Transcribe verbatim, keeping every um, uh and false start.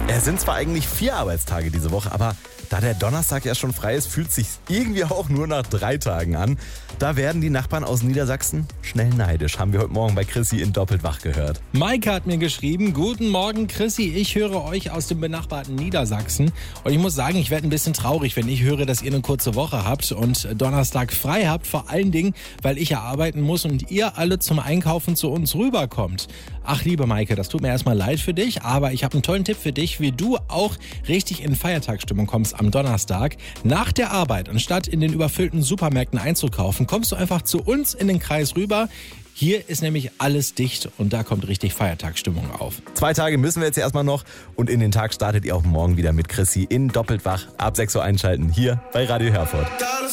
Es sind zwar eigentlich vier Arbeitstage diese Woche, aber da der Donnerstag ja schon frei ist, fühlt es sich irgendwie auch nur nach drei Tagen an. Da werden die Nachbarn aus Niedersachsen schnell neidisch, haben wir heute Morgen bei Chrissy in Doppelt wach gehört. Maike hat mir geschrieben, guten Morgen Chrissy, ich höre euch aus dem benachbarten Niedersachsen. Und ich muss sagen, ich werde ein bisschen traurig, wenn ich höre, dass ihr eine kurze Woche habt und Donnerstag frei habt. Vor allen Dingen, weil ich ja arbeiten muss und ihr alle zum Einkaufen zu uns rüberkommt. Ach, liebe Maike, das tut mir erstmal leid für dich, aber ich habe einen tollen Tipp für dich, wie du auch richtig in Feiertagsstimmung kommst am Donnerstag. Nach der Arbeit, anstatt in den überfüllten Supermärkten einzukaufen, kommst du einfach zu uns in den Kreis rüber. Hier ist nämlich alles dicht und da kommt richtig Feiertagsstimmung auf. Zwei Tage müssen wir jetzt erstmal noch und in den Tag startet ihr auch morgen wieder mit Chrissy in Doppelt wach. Ab sechs Uhr einschalten hier bei Radio Herford.